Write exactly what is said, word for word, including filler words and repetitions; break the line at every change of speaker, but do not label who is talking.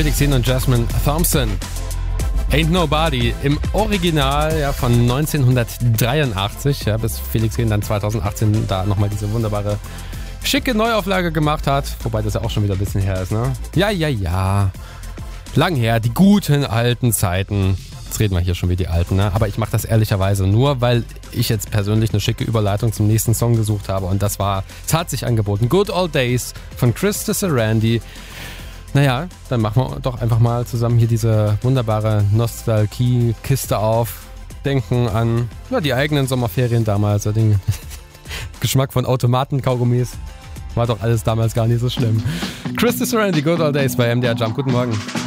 Felix Jähn und Jasmine Thompson. Ain't Nobody im Original ja, von neunzehnhundertdreiundachtzig, ja, bis Felix Jähn dann zweitausendachtzehn da nochmal diese wunderbare, schicke Neuauflage gemacht hat. Wobei das ja auch schon wieder ein bisschen her ist, ne? Ja, ja, ja. Lang her, die guten alten Zeiten. Jetzt reden wir hier schon wie die Alten, ne? Aber ich mache das ehrlicherweise nur, weil ich jetzt persönlich eine schicke Überleitung zum nächsten Song gesucht habe. Und das war, es hat sich angeboten. Good Old Days von Chris Randy. Naja, dann machen wir doch einfach mal zusammen hier diese wunderbare Nostalgie-Kiste auf. Denken an ja, die eigenen Sommerferien damals. Den Geschmack von Automaten-Kaugummis. War doch alles damals gar nicht so schlimm. Chris Randy, Good Old Days bei M D R Jump. Guten Morgen.